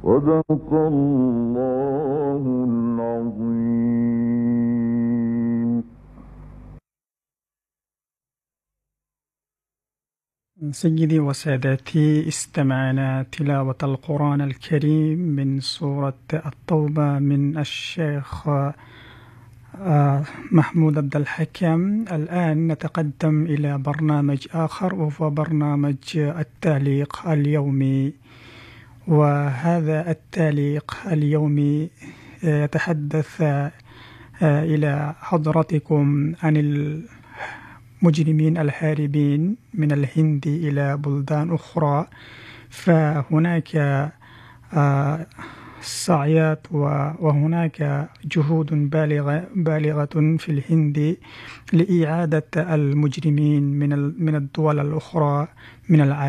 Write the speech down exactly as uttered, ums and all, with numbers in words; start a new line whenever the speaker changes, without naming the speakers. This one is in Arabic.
صدق الله العظيم.
سيدي وسادتي، استمعنا تلاوة القرآن الكريم من سورة التوبة من الشيخ محمود عبد الحكم. الآن نتقدم إلى برنامج آخر، وهو برنامج التعليق اليومي. وهذا التعليق اليومي يتحدث إلى حضرتكم عن المجرمين الهاربين من الهند إلى بلدان أخرى. فهناك سعيات وهناك جهود بالغة بالغة في الهند لإعادة المجرمين من من الدول الأخرى من العالم.